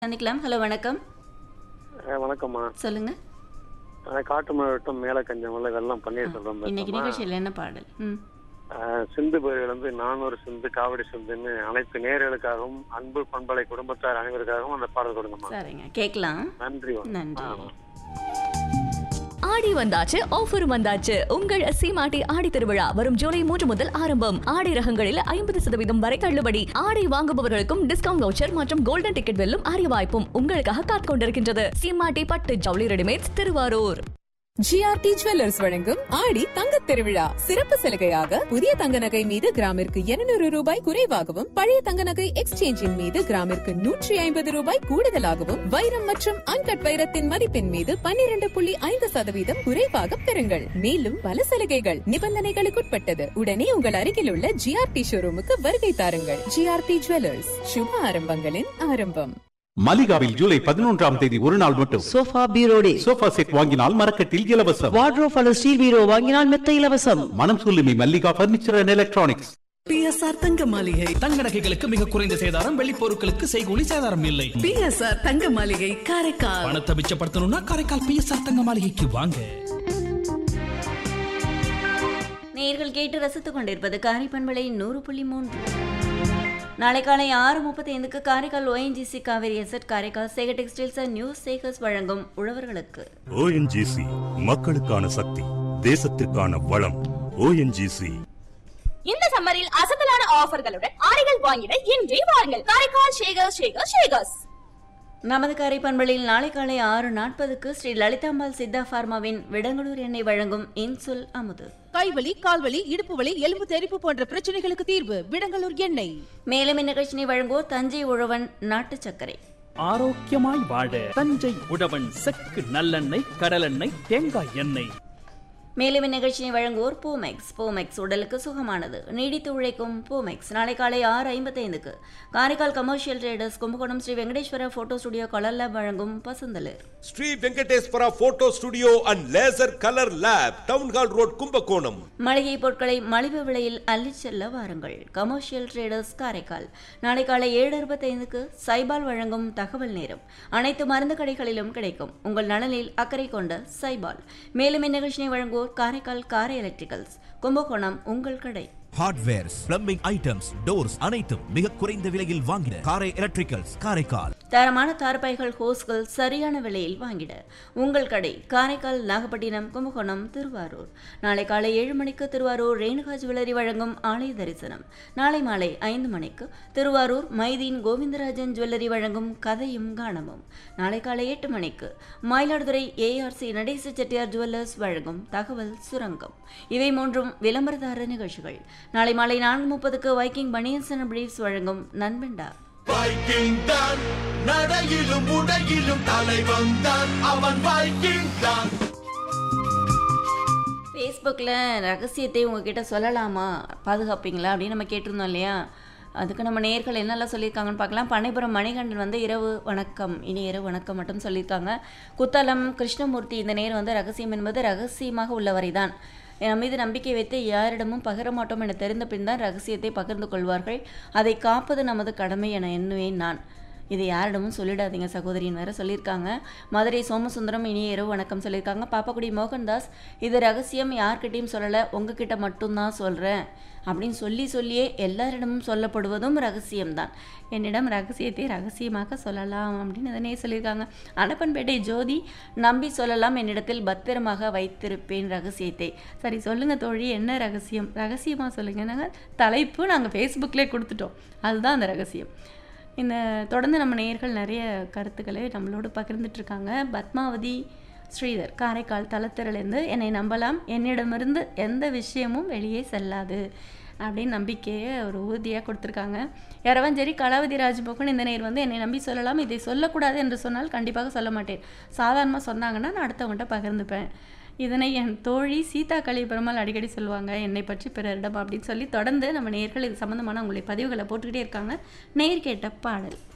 சந்திக்கலாம். ஹலோ, வணக்கம். வணக்கம்மா. சொல்லுங்க. காட்டு மாவட்டம் மேலக்கஞ்சமல்ல வெள்ளம் பன்னீர் செல்வம் இன்னைக்கு பேசுறேம்மா. நிகழ்ச்சியில் என்ன பாடல்? சிந்து பகுதியிலிருந்து 400 சிந்து காவடி சிந்துன்னு அனைத்து நேயர்களுக்காகவும் அன்பு பண்பலை குடும்பத்தார் அனைவருக்காகவும் அந்த பாடல் கொடுங்கம்மா. சரிங்க, கேட்கலாம். நன்றி. நன்றி. ஆடி வந்தாச்சு, ஆஃபர் வந்தாச்சு. உங்கள் சீமாட்டி ஆடி திருவிழா வரும் ஜூலை 3 முதல் ஆரம்பம். ஆடை ரகங்களில் 50% வரை தள்ளுபடி. ஆடை வாங்குபவர்களுக்கும் டிஸ்கவுண்ட் வவுச்சர் மற்றும் கோல்டன் டிக்கெட் வெல்லும் அரிய வாய்ப்பும் உங்களுக்காக காத்துக் கொண்டிருக்கின்றது. சீமாட்டி பட்டு ஜவுளி ரெடிமேட்ஸ், திருவாரூர். ஜிஆர்டி ஜுவல்லர்ஸ் வழங்கும் ஆடி தங்கத் திருவிழா சிறப்பு சலுகையாக புதிய தங்க நகை மீது கிராமிற்கு 200 ரூபாய் குறைவாகவும், பழைய தங்க நகை எக்ஸ்சேஞ்சின் மீது கிராமிற்கு 150 ரூபாய் கூடுதலாகவும், வைரம் மற்றும் அன்கட் வைரத்தின் மதிப்பின் மீது 12.5% குறைவாக பெறுங்கள். மேலும் பல சலுகைகள் நிபந்தனைகளுக்குட்பட்டது. உடனே உங்கள் அருகில் உள்ள ஜிஆர்டி ஷோரூமுக்கு வருகை தாருங்கள். ஜிஆர்டி ஜுவல்லர்ஸ், சுப ஆரம்பங்களின் ஆரம்பம். மலிகாவில் ஜூலை 11ஆம் தேதி ஒரு நாள் மட்டும் சோஃபா பீரோ டே. சோஃபா செட் வாங்கினால் மரக்கட்டில் இலவசம். வார்ட்ரோப் அல்லது ஸ்டீல் பீரோ வாங்கினால் மெத்த இலவசம். மனம் சொல்லுமி Mallika furniture and electronics. PSR தங்க மாளிகை. தங்க நகைகளுக்கு மிக குறைந்த சேதாரம், வெள்ளி பொருட்களுக்கு செய்கூலி சேதாரம் இல்லை. PSR தங்க மாளிகை, காரைக்கால். பணத்தை மிச்சப்படுத்தணும்னா காரைக்கால் PSR தங்க மாளிகைக்கு வாங்க. நேயர்கள் கேட்டு ரசித்துக் கொண்டிருப்பது காரைப்பண்பலை 100.3. நாளை காலை 6:35 Karaikal ONGC Kaveri zed, Karaikal Sekar textiles and new Sekar's வழங்கும் உழவர்களுக்கு. ONGC மக்களுக்கான சக்தி, தேசத்திற்கான வளம். ONGC. இந்த சம்மரில் அசத்தலான ஆஃபர்களுடன் ஆடைகள் வாங்கிட இன்றே வாருங்கள். காரைக்கால் ஷேகர்ஸ். நமது காரைப்பண்பலையில் நாளை காலை 6:40 ஸ்ரீ லலிதாம்பாள் சித்தா பார்மாவின் விடங்களூர் எண்ணெய் வழங்கும் இன்சுல் அமுது. கைவலி, கால்வலி, இடுப்பு வலி, எலும்பு தெறிப்பு போன்ற பிரச்சனைகளுக்கு தீர்வு விடங்களூர் எண்ணெய். மேலும் இந்நிகழ்ச்சியை வழங்குவோர் தஞ்சை உழவன் நாட்டு சர்க்கரை. ஆரோக்கியமாய் வாழ தஞ்சை உழவன் செக்கு நல்லெண்ணெய், கடலெண்ணெய், தேங்காய் எண்ணெய். மேலும் இந்நிகழ்ச்சியை வழங்குவோர் பூமெக்ஸ் உடலுக்கு சுகமானது, நீடித்து உழைக்கும் பூமெக்ஸ். நாளை காலை 6:55 Karaikal commercial traders Kumbakonam Sri Venkateswara photo studio colour lab வழங்கும் பசுந்தளிர். Sri Venkateswara photo studio and laser colour lab, town hall road, Kumbakonam. மளிகை பொருட்களை மலிவு விலையில் அள்ளிச் செல்ல வாருங்கள். Commercial traders Karaikal. நாளை காலை 7:65 சைபால் வழங்கும் தகவல் நேரம். அனைத்து மருந்து கடைகளிலும் கிடைக்கும். உங்கள் நலனில் அக்கறை கொண்ட சைபால். மேலும் இந்நிகழ்ச்சியை வழங்குவோர் காரைக்கால் காரை எலக்ட்ரிக்கல்ஸ் கும்பகோணம், உங்கள் கடை. ஹார்ட்வேர்ஸ், பிளம்பிங் ஐட்டம்ஸ், டோர்ஸ் அனைத்தும் மிக குறைந்த விலையில் வாங்கிட காரை எலக்ட்ரிக்கல்ஸ், காரைக்கால். தரமான தார்பாய்கள், ஹோஸ்கள் சரியான விலையில் வாங்கிட உங்கள் கடை காரைக்கால், நாகப்பட்டினம், கும்பகோணம், திருவாரூர். நாளை காலை 7 மணிக்கு திருவாரூர் ரேணுகா ஜுவல்லரி வழங்கும் ஆலய தரிசனம். நாளை மாலை 5 மணிக்கு திருவாரூர் மைதீன் கோவிந்தராஜன் ஜுவல்லரி வழங்கும் கதையும் கானமும். நாளை காலை 8 மணிக்கு மயிலாடுதுறை ARC நடேச செட்டியார் ஜுவல்லர்ஸ் வழங்கும் தகவல் சுரங்கம். இவை மூன்றும் விளம்பரதார நிகழ்ச்சிகள். நாளை மாலை 4:30 வைக்கிங் பனியன்ஸ் அண்ட் பிரீஃப்ஸ் வழங்கும் நண்பண்டா. வைக்கிங் தான் நடையிலும் உடையிலும் தலைவன் தான், அவன் வைக்கிங் தான். ஃபேஸ்புக்கில் ரகசியத்தை உங்ககிட்ட சொல்லலாமா, பாதுகாப்பீங்களா அப்படின்னு நம்ம கேட்டிருந்தோம் இல்லையா? அதுக்கு நம்ம நேயர்கள் என்னெல்லாம் சொல்லியிருக்காங்கன்னு பார்க்கலாம். பண்ணைபுரம் மணிகண்டன் இரவு வணக்கம், இனி இரவு வணக்கம் மட்டும் சொல்லியிருக்காங்க. குத்தலம் கிருஷ்ணமூர்த்தி, இந்த நேரம் ரகசியம் என்பது ரகசியமாக உள்ளவரை தான், என் மீது நம்பிக்கை வைத்து யாரிடமும் பகிர மாட்டோம் என தெரிந்த பின் தான் ரகசியத்தை பகிர்ந்து கொள்வார்கள். அதை காப்பது நமது கடமை என எண்ணுவேன் நான். இது யாரிடமும் சொல்லிடாதீங்க சகோதரின்னு வேற சொல்லியிருக்காங்க. மதுரை சோமசுந்தரம் இனிய இரவு வணக்கம் சொல்லியிருக்காங்க. பாப்பாக்குடி மோகன்தாஸ், இது ரகசியம், யார்கிட்டையும் சொல்லலை, உங்ககிட்ட மட்டும்தான் சொல்கிறேன் அப்படின்னு சொல்லியே எல்லாரிடமும் சொல்லப்படுவதும் ரகசியம்தான். என்னிடம் ரகசியத்தை ரகசியமாக சொல்லலாம் அப்படின்னு இதனே சொல்லியிருக்காங்க. அனப்பன்பேட்டை ஜோதி, நம்பி சொல்லலாம், என்னிடத்தில் பத்திரமாக வைத்திருப்பேன் ரகசியத்தை. சரி சொல்லுங்கள் தோழி, என்ன ரகசியம்? ரகசியமாக சொல்லுங்கள். நாங்கள் தலைப்பு நாங்கள் ஃபேஸ்புக்லேயே கொடுத்துட்டோம், அதுதான் அந்த ரகசியம். இந்த தொடர்ந்து நம்ம நேயர்கள் நிறைய கருத்துக்களை நம்மளோடு பகிர்ந்துட்டுருக்காங்க. பத்மாவதி ஸ்ரீதர் காரைக்கால் தலத்திரலேருந்து, என்னை நம்பலாம், என்னிடமிருந்து எந்த விஷயமும் வெளியே செல்லாது அப்படின்னு நம்பிக்கையை ஒரு உறுதியாக கொடுத்துருக்காங்க. யாரவஞ்சேரி கலாவதி ராஜ்மோகன், இந்த நேர் என்னை நம்பி சொல்லலாம், இதை சொல்லக்கூடாது என்று சொன்னால் கண்டிப்பாக சொல்ல மாட்டேன், சாதாரணமாக சொன்னாங்கன்னா நான் அடுத்தவங்கள்ட்ட பகிர்ந்துப்பேன். இதனை என் தோழி சீதா கலிபெருமாள் அடிக்கடி சொல்லுவாங்க, என்னை பற்றி பிறரிடம் அப்படின்னு சொல்லி தொடர்ந்து நம்ம நேயர்கள் இது சம்மந்தமான உங்களுடைய பதிவுகளை போட்டுக்கிட்டே இருக்காங்க. நேர் கேட்ட பாடல்.